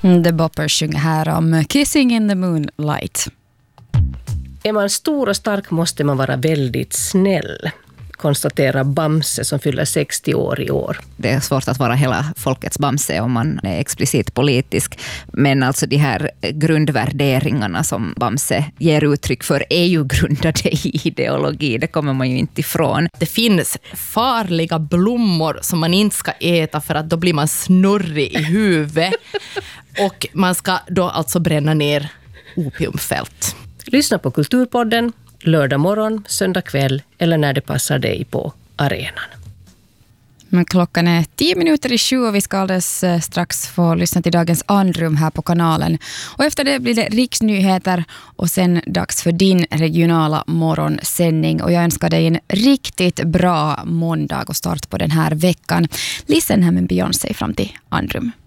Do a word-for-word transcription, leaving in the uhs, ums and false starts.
The Boppers sjunger här om Kissing in the Moonlight. Är man stor och stark måste man vara väldigt snäll, konstaterar Bamse som fyller sextio år i år. Det är svårt att vara hela folkets Bamse om man är explicit politisk. Men alltså de här grundvärderingarna som Bamse ger uttryck för är ju grundade i ideologi. Det kommer man ju inte ifrån. Det finns farliga blommor som man inte ska äta för att då blir man snurrig i huvudet. Och man ska då alltså bränna ner opiumfält. Lyssna på Kulturpodden lördag morgon, söndag kväll eller när det passar dig på arenan. Men klockan är tio minuter i sju och vi ska alldeles strax få lyssna till dagens andrum här på kanalen. Och efter det blir det riksnyheter och sen dags för din regionala morgonsändning. Och jag önskar dig en riktigt bra måndag och start på den här veckan. Listen här med Beyoncé fram till andrum.